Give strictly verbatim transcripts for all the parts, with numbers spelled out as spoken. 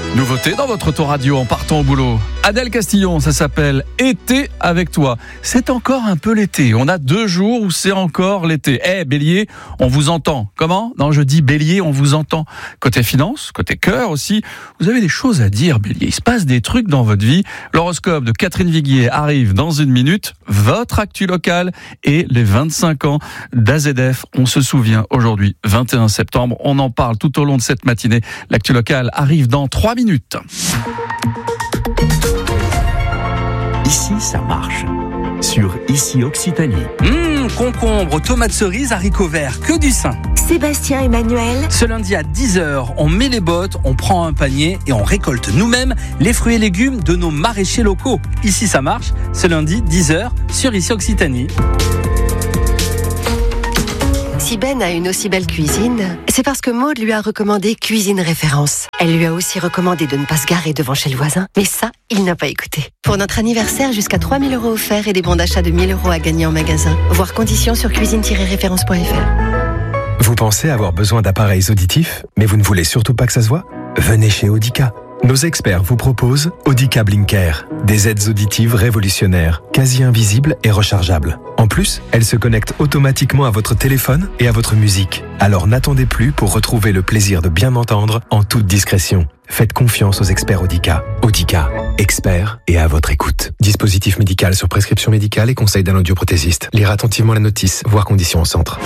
Nouveauté dans votre autoradio en partant au boulot. Adèle Castillon, ça s'appelle Été avec toi. C'est encore un peu l'été. On a deux jours où c'est encore l'été. Eh, Bélier, on vous entend. Comment ? Non, je dis Bélier, on vous entend. Côté finance, côté cœur aussi, vous avez des choses à dire, Bélier. Il se passe des trucs dans votre vie. L'horoscope de Catherine Viguier arrive dans une minute. Votre actu locale et les vingt-cinq ans d'A Z F. On se souvient aujourd'hui, vingt et un septembre. On en parle tout au long de cette matinée. L'actu locale arrive dans trois minutes. Ici, ça marche. Sur Ici Occitanie. Mmh, concombre, tomates cerises, haricots verts, que du sain. Sébastien Emmanuel. Ce lundi à dix heures, on met les bottes, on prend un panier et on récolte nous-mêmes les fruits et légumes de nos maraîchers locaux. Ici, ça marche. Ce lundi, dix heures, sur Ici Occitanie. Si Ben a une aussi belle cuisine, c'est parce que Maud lui a recommandé Cuisine Référence. Elle lui a aussi recommandé de ne pas se garer devant chez le voisin. Mais ça, il n'a pas écouté. Pour notre anniversaire, jusqu'à trois mille euros offerts et des bons d'achat de mille euros à gagner en magasin. Voir conditions sur cuisine tiret référence point f r. Vous pensez avoir besoin d'appareils auditifs, mais vous ne voulez surtout pas que ça se voit ? Venez chez Audica. Nos experts vous proposent Audica Blinker, des aides auditives révolutionnaires, quasi invisibles et rechargeables. En plus, elles se connectent automatiquement à votre téléphone et à votre musique. Alors n'attendez plus pour retrouver le plaisir de bien m'entendre en toute discrétion. Faites confiance aux experts Audica. Audica, experts et à votre écoute. Dispositif médical sur prescription médicale et conseil d'un audioprothésiste. Lire attentivement la notice, voir conditions au centre.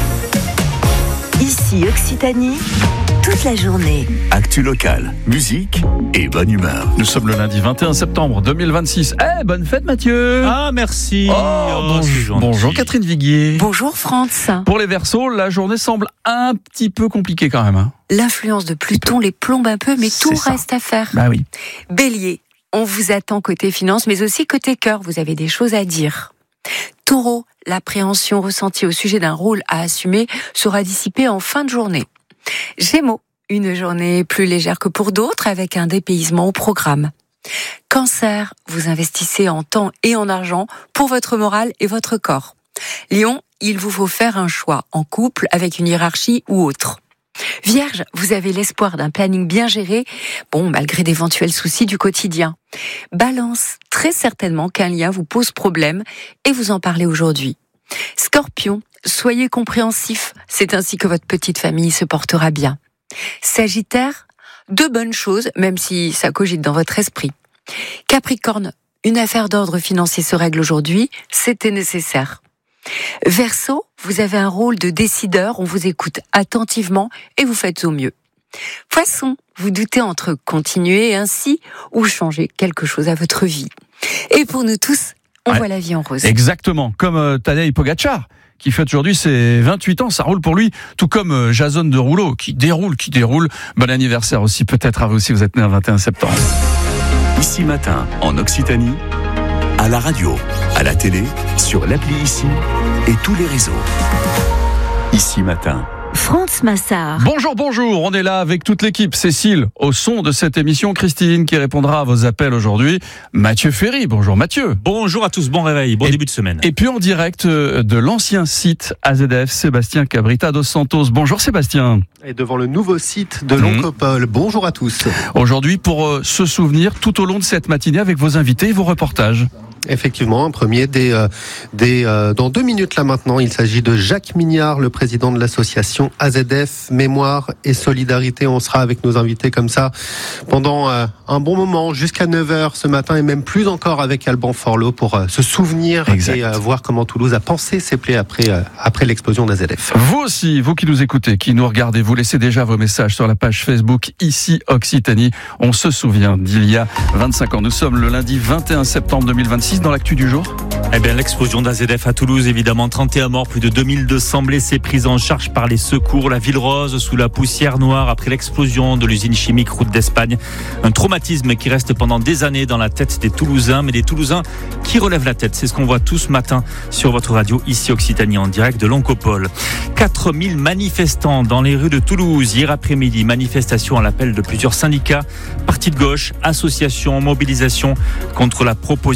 Ici Occitanie, toute la journée. Actu locale, musique et bonne humeur. Nous sommes le lundi vingt et un septembre deux mille vingt-six. Eh, bonne fête Mathieu. Ah, merci. Oh, Oh, bonjour, c'est gentil. bonjour Catherine Viguier. Bonjour France. Pour les Verseaux, la journée semble un petit peu compliquée quand même. Hein. L'influence de Pluton les plombe un peu, mais C'est tout ça. reste à faire. Bah oui. Bélier, on vous attend côté finance, mais aussi côté cœur, vous avez des choses à dire. Taureau, l'appréhension ressentie au sujet d'un rôle à assumer sera dissipée en fin de journée. Gémeaux, une journée plus légère que pour d'autres, avec un dépaysement au programme. Cancer, vous investissez en temps et en argent pour votre morale et votre corps. Lion, il vous faut faire un choix en couple, avec une hiérarchie ou autre. Vierge, vous avez l'espoir d'un planning bien géré, bon, malgré d'éventuels soucis du quotidien. Balance, très certainement qu'un lien vous pose problème et vous en parlez aujourd'hui. Scorpion, soyez compréhensif, c'est ainsi que votre petite famille se portera bien. Sagittaire, deux bonnes choses, même si ça cogite dans votre esprit. Capricorne, une affaire d'ordre financier se règle aujourd'hui, c'était nécessaire. Verseau, vous avez un rôle de décideur, on vous écoute attentivement et vous faites au mieux. Poisson, vous doutez entre continuer ainsi ou changer quelque chose à votre vie. Et pour nous tous, on Ouais. voit la vie en rose. Exactement, comme euh, Tadej Pogacar, qui fête aujourd'hui ses vingt-huit ans, ça roule pour lui, tout comme euh, Jason Derulo, qui déroule, qui déroule. Bon anniversaire aussi, peut-être à vous aussi, vous êtes né un vingt et un septembre. Ici matin, en Occitanie, à la radio, à la télé, sur l'appli Ici et tous les réseaux. Ici matin. France Massard. Bonjour, bonjour, on est là avec toute l'équipe. Cécile, au son de cette émission, Christine qui répondra à vos appels aujourd'hui. Mathieu Ferry, bonjour Mathieu. Bonjour à tous, bon réveil, bon Et- début de semaine. Et puis en direct de l'ancien site A Z F, Sébastien Cabrita dos Santos. Bonjour Sébastien. Et devant le nouveau site de Mmh. l'Oncopole. Bonjour à tous. Aujourd'hui pour euh, se souvenir tout au long de cette matinée avec vos invités et vos reportages. Effectivement, un premier des, euh, des euh, dans deux minutes là maintenant. Il s'agit de Jacques Mignard, le président de l'association A Z F Mémoire et Solidarité. On sera avec nos invités comme ça pendant euh, un bon moment jusqu'à neuf heures ce matin et même plus encore avec Alban Forlot pour euh, se souvenir Exact. et euh, voir comment Toulouse a pensé ses plaies après euh, après l'explosion d'A Z F. Vous aussi, vous qui nous écoutez, qui nous regardez, vous laissez déjà vos messages sur la page Facebook Ici Occitanie. On se souvient d'il y a vingt-cinq ans. Nous sommes le lundi vingt et un septembre deux mille vingt-six dans l'actu du jour. Eh bien, l'explosion d'A Z F à Toulouse, évidemment, trente et un morts, plus de deux mille deux cents blessés pris en charge par les secours. La ville rose sous la poussière noire après l'explosion de l'usine chimique Route d'Espagne. Un traumatisme qui reste pendant des années dans la tête des Toulousains, mais des Toulousains qui relèvent la tête. C'est ce qu'on voit tout ce matin sur votre radio Ici Occitanie en direct de l'Oncopole. quatre mille manifestants dans les rues de Toulouse hier après-midi. Manifestation à l'appel de plusieurs syndicats, partis de gauche, associations, mobilisation contre la proposition de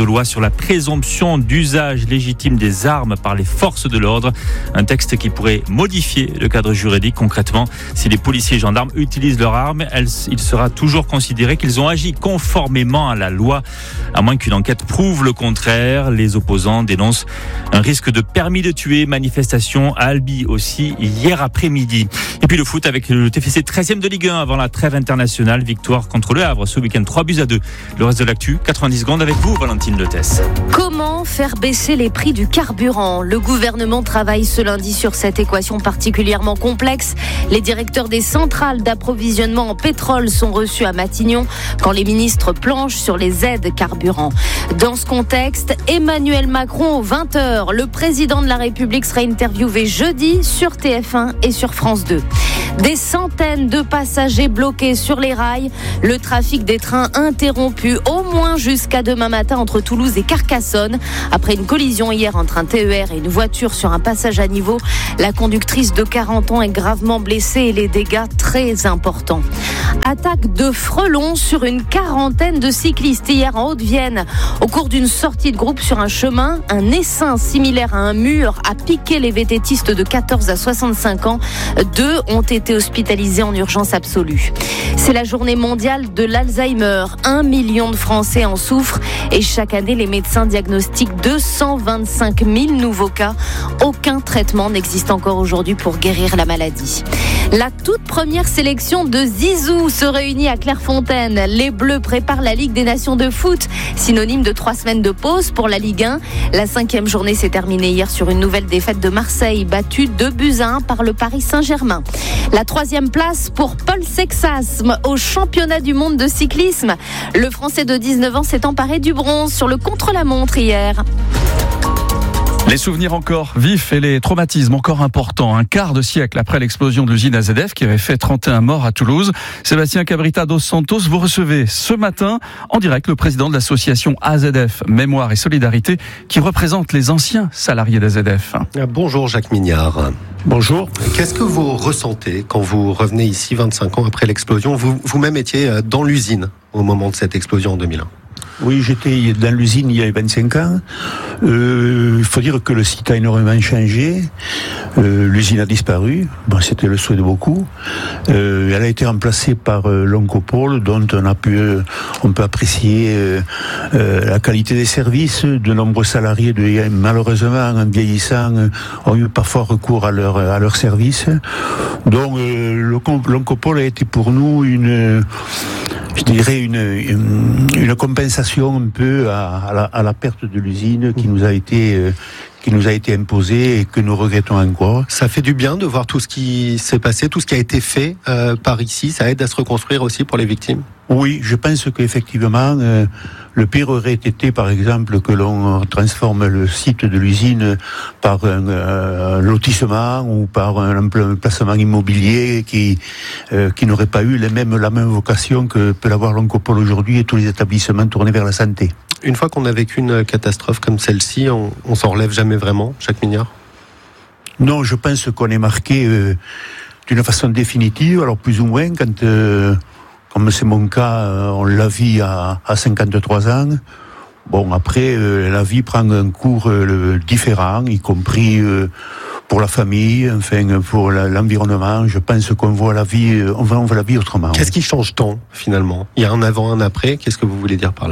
loi sur la présomption d'usage légitime des armes par les forces de l'ordre. Un texte qui pourrait modifier le cadre juridique. Concrètement, si les policiers et gendarmes utilisent leurs armes, elles, il sera toujours considéré qu'ils ont agi conformément à la loi, à moins qu'une enquête prouve le contraire. Les opposants dénoncent un risque de permis de tuer. Manifestation à Albi aussi hier après-midi. Et puis le foot avec le T F C treizième de Ligue un avant la trêve internationale. Victoire contre le Havre ce week-end, trois buts à deux. Le reste de l'actu, quatre-vingt-dix secondes avec vous, Valentine Letès. Comment faire baisser les prix du carburant ? Le gouvernement travaille ce lundi sur cette équation particulièrement complexe. Les directeurs des centrales d'approvisionnement en pétrole sont reçus à Matignon quand les ministres planchent sur les aides carburant. Dans ce contexte, Emmanuel Macron aux vingt heures. Le président de la République sera interviewé jeudi sur T F un et sur France deux. Des centaines de passagers bloqués sur les rails. Le trafic des trains interrompu au moins jusqu'à demain matin entre Toulouse et Carcassonne. Après une collision hier entre un T E R et une voiture sur un passage à niveau, la conductrice de quarante ans est gravement blessée et les dégâts très importants. Attaque de frelons sur une quarantaine de cyclistes hier en Haute-Vienne. Au cours d'une sortie de groupe sur un chemin, un essaim similaire à un mur a piqué les vététistes de quatorze à soixante-cinq ans. Deux ont été hospitalisés en urgence absolue. C'est la journée mondiale de l'Alzheimer. Un million de Français en souffrent et chaque année, les médecins diagnostiquent deux cent vingt-cinq mille nouveaux cas. Aucun traitement n'existe encore aujourd'hui pour guérir la maladie. La toute première sélection de Zizou se réunit à Clairefontaine. Les Bleus préparent la Ligue des Nations de foot, synonyme de trois semaines de pause pour la Ligue un. La cinquième journée s'est terminée hier sur une nouvelle défaite de Marseille, battue deux buts à un par le Paris Saint-Germain. La troisième place pour Paul Sexas au championnat du monde de cyclisme. Le Français de dix-neuf ans s'est emparé du bronze sur le contre-la-montre hier. Les souvenirs encore vifs et les traumatismes encore importants. Un quart de siècle après l'explosion de l'usine A Z F qui avait fait trente et un morts à Toulouse. Sébastien Cabrita dos Santos, vous recevez ce matin en direct le président de l'association A Z F Mémoire et Solidarité qui représente les anciens salariés d'A Z F. Bonjour Jacques Mignard. Bonjour. Qu'est-ce que vous ressentez quand vous revenez ici vingt-cinq ans après l'explosion ? Vous, vous-même étiez dans l'usine au moment de cette explosion en deux mille un. Oui, j'étais dans l'usine il y a vingt-cinq ans. Euh, il faut dire que le site a énormément changé. Euh, l'usine a disparu. Bon, c'était le souhait de beaucoup. Euh, elle a été remplacée par euh, l'Oncopole, dont on a pu, euh, on peut apprécier euh, euh, la qualité des services. De nombreux salariés, de, malheureusement, en vieillissant, euh, ont eu parfois recours à leur à leurs services. Donc, euh, l'Oncopole a été pour nous une je dirais une, une, une compensation un peu à, à, la, à la perte de l'usine qui nous a été euh, qui nous a été imposée et que nous regrettons encore. Ça fait du bien de voir tout ce qui s'est passé, tout ce qui a été fait euh, par ici. Ça aide à se reconstruire aussi pour les victimes. Oui, je pense qu'effectivement, euh, le pire aurait été, par exemple, que l'on transforme le site de l'usine par un euh, lotissement ou par un placement immobilier qui euh, qui n'aurait pas eu les mêmes, la même vocation que peut l'avoir l'Oncopole aujourd'hui et tous les établissements tournés vers la santé. Une fois qu'on a vécu une catastrophe comme celle-ci, on, on s'en relève jamais vraiment, Jacques Mignard ? Non, je pense qu'on est marqué euh, d'une façon définitive, alors plus ou moins quand... Euh, Comme c'est mon cas, on la vit à, à cinquante-trois ans. Bon, après, euh, la vie prend un cours euh, différent, y compris euh, pour la famille, enfin pour la, l'environnement. Je pense qu'on voit la vie, on voit, on voit la vie autrement. Qu'est-ce qui change tant, finalement ? Il y a un avant, un après. Qu'est-ce que vous voulez dire par là ?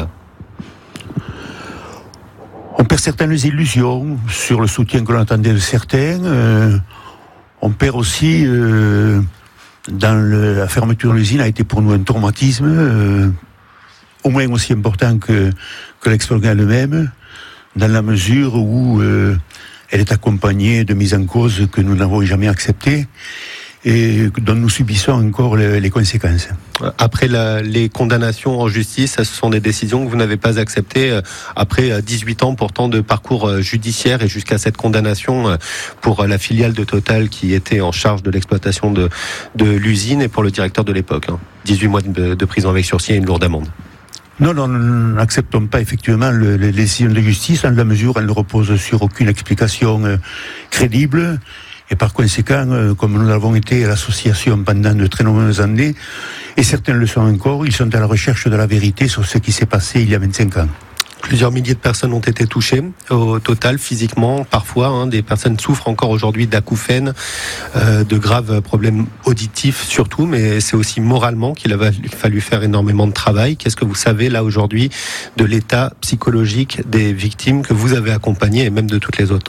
On perd certaines illusions sur le soutien que l'on attendait de certains. Euh, on perd aussi... Euh, Dans le, la fermeture de l'usine a été pour nous un traumatisme, euh, au moins aussi important que, que l'explosion elle-même, dans la mesure où euh, elle est accompagnée de mises en cause que nous n'avons jamais acceptées et dont nous subissons encore les, les conséquences. Après la, les condamnations en justice, ce sont des décisions que vous n'avez pas acceptées après dix-huit ans pourtant de parcours judiciaire et jusqu'à cette condamnation pour la filiale de Total qui était en charge de l'exploitation de, de l'usine et pour le directeur de l'époque. dix-huit mois de, de prison avec sursis et une lourde amende. Non, non, nous n'acceptons pas effectivement le, les décisions de justice dans la mesure où elles ne reposent sur aucune explication euh, crédible. Et par conséquent, euh, comme nous l'avons été à l'association pendant de très nombreuses années, et certains le sont encore, ils sont à la recherche de la vérité sur ce qui s'est passé il y a vingt-cinq ans. Plusieurs milliers de personnes ont été touchées au total, physiquement, parfois. Hein, des personnes souffrent encore aujourd'hui d'acouphènes, euh, de graves problèmes auditifs surtout, mais c'est aussi moralement qu'il a fallu faire énormément de travail. Qu'est-ce que vous savez là aujourd'hui de l'état psychologique des victimes que vous avez accompagnées et même de toutes les autres ?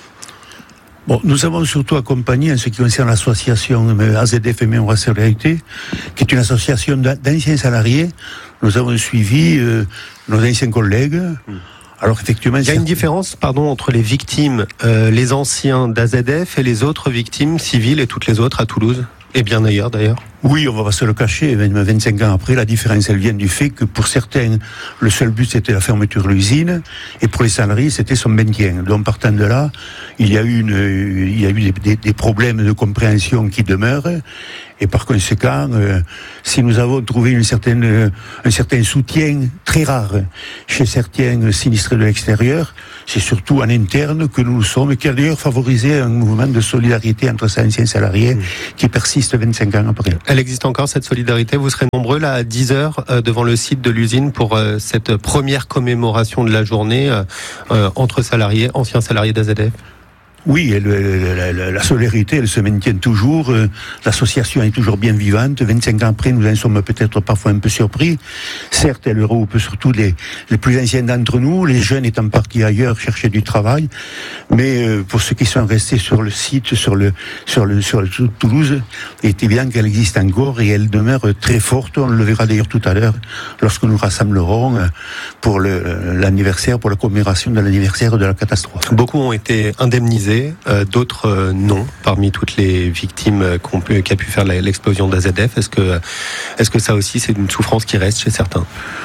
Bon, nous avons surtout accompagné en ce qui concerne l'association A Z F et Mémoire Solidarité, qui est une association d'anciens salariés. Nous avons suivi euh, nos anciens collègues. Alors effectivement, il y a une différence, pardon, entre les victimes, euh, les anciens d'A Z F et les autres victimes civiles et toutes les autres à Toulouse et bien ailleurs d'ailleurs. Oui, on va pas se le cacher, vingt-cinq ans après, la différence, elle vient du fait que pour certains, le seul but c'était la fermeture de l'usine, et pour les salariés, c'était son maintien. Donc partant de là, il y a eu, une, il y a eu des, des problèmes de compréhension qui demeurent, et par conséquent, euh, si nous avons trouvé une certaine, euh, un certain soutien très rare chez certains sinistrés de l'extérieur, c'est surtout en interne que nous nous sommes, et qui a d'ailleurs favorisé un mouvement de solidarité entre ces anciens salariés mmh. qui persiste vingt-cinq ans après. Elle existe encore, cette solidarité. Vous serez nombreux là à dix heures euh, devant le site de l'usine pour euh, cette première commémoration de la journée euh, euh, entre salariés, anciens salariés d'A Z F. Oui, elle, la, la, la solidarité, elle se maintient toujours. L'association est toujours bien vivante. vingt-cinq ans après, nous en sommes peut-être parfois un peu surpris. Certes, elle regroupe surtout les, les plus anciens d'entre nous, les jeunes étant partis ailleurs chercher du travail. Mais euh, pour ceux qui sont restés sur le site, sur le, sur le, sur le Toulouse, il est évident qu'elle existe encore et elle demeure très forte. On le verra d'ailleurs tout à l'heure lorsque nous rassemblerons pour le, l'anniversaire, pour la commémoration de l'anniversaire de la catastrophe. Beaucoup ont été indemnisés. Euh, d'autres euh, non, parmi toutes les victimes qu'on peut, qu'a pu faire l'explosion d'A Z F. Est-ce que, est-ce que ça aussi, c'est une souffrance qui reste chez certains ?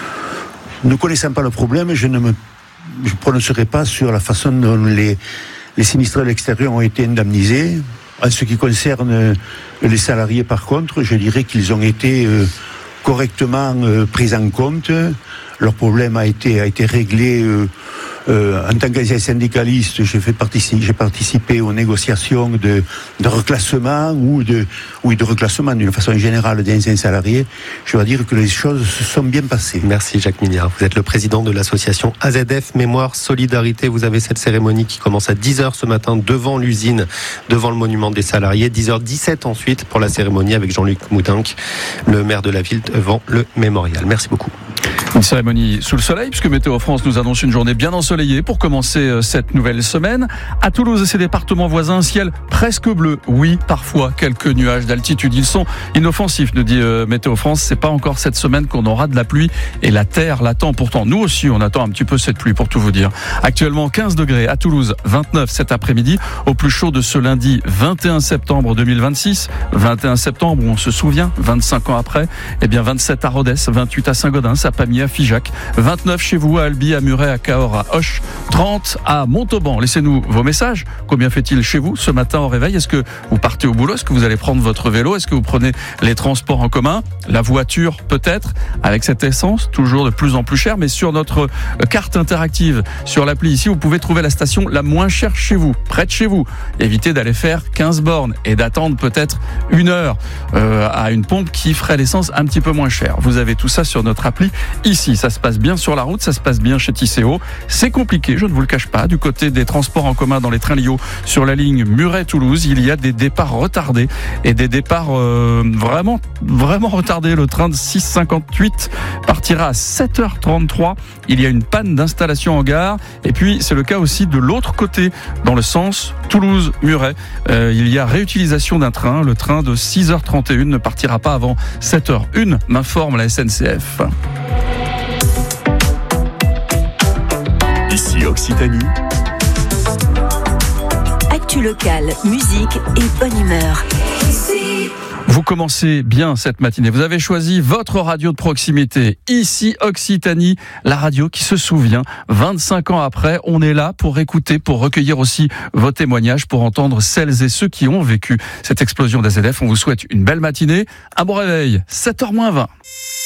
Ne connaissant pas le problème, je ne me je prononcerai pas sur la façon dont les, les sinistrés de l'extérieur ont été indemnisés. En ce qui concerne les salariés, par contre, je dirais qu'ils ont été euh, correctement euh, pris en compte. Leur problème a été, a été réglé. Euh, Euh, en tant qu'ancien syndicaliste, j'ai, fait participer, j'ai participé aux négociations de, de reclassement ou de, oui, de reclassement d'une façon générale des anciens salariés. Je dois dire que les choses se sont bien passées. Merci Jacques Mignard. Vous êtes le président de l'association A Z F Mémoire Solidarité. Vous avez cette cérémonie qui commence à dix heures ce matin devant l'usine, devant le monument des salariés. dix heures dix-sept ensuite pour la cérémonie avec Jean-Luc Moutinck, le maire de la ville, devant le mémorial. Merci beaucoup. Une cérémonie sous le soleil, puisque Météo France nous annonce une journée bien ensoleillée pour commencer cette nouvelle semaine. À Toulouse et ses départements voisins, ciel presque bleu. Oui, parfois quelques nuages d'altitude. Ils sont inoffensifs, nous dit Météo France. C'est pas encore cette semaine qu'on aura de la pluie et la terre l'attend. Pourtant, nous aussi, on attend un petit peu cette pluie, pour tout vous dire. Actuellement, quinze degrés à Toulouse, vingt-neuf cet après-midi. Au plus chaud de ce lundi vingt et un septembre deux mille vingt-six. vingt et un septembre, on se souvient, vingt-cinq ans après. Eh bien, vingt-sept à Rodez, vingt-huit à Saint-Gaudens, à Pamiers, à Figeac, vingt-neuf chez vous à Albi, à Muret, à Cahors, à Auch, trente à Montauban. Laissez-nous vos messages. Combien fait-il chez vous ce matin au réveil ? Est-ce que vous partez au boulot ? Est-ce que vous allez prendre votre vélo ? Est-ce que vous prenez les transports en commun ? La voiture peut-être, avec cette essence toujours de plus en plus chère, mais sur notre carte interactive, sur l'appli ici, vous pouvez trouver la station la moins chère chez vous, près de chez vous. Évitez d'aller faire quinze bornes et d'attendre peut-être une heure euh, à une pompe qui ferait l'essence un petit peu moins chère. Vous avez tout ça sur notre appli ici. Ça se passe bien sur la route, ça se passe bien chez Tisséo. C'est compliqué, je ne vous le cache pas. Du côté des transports en commun dans les trains Lio, sur la ligne Muret-Toulouse, il y a des départs retardés et des départs euh, vraiment, vraiment retardés. Le train de six heures cinquante-huit partira à sept heures trente-trois. Il y a une panne d'installation en gare. Et puis, c'est le cas aussi de l'autre côté, dans le sens Toulouse-Muret. Euh, il y a réutilisation d'un train. Le train de six heures trente et une ne partira pas avant sept heures une, m'informe la S N C F. Ici Occitanie. Actu locale, musique et bonne humeur. Vous commencez bien cette matinée. Vous avez choisi votre radio de proximité. Ici Occitanie, la radio qui se souvient. vingt-cinq ans après, on est là pour écouter, pour recueillir aussi vos témoignages, pour entendre celles et ceux qui ont vécu cette explosion d'A Z F. On vous souhaite une belle matinée. Un bon réveil, sept heures moins vingt.